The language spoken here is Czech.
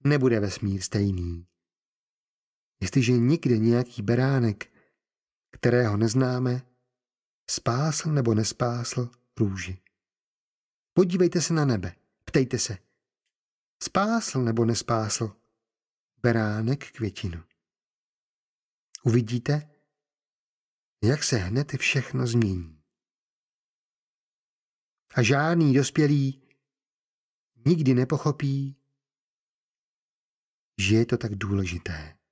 nebude vesmír stejný. Jestliže nikde nějaký beránek, kterého neznáme, spásl nebo nespásl růži. Podívejte se na nebe, ptejte se, spásl nebo nespásl beránek květinu. Uvidíte, jak se hned všechno změní. A žádný dospělý nikdy nepochopí, že je to tak důležité.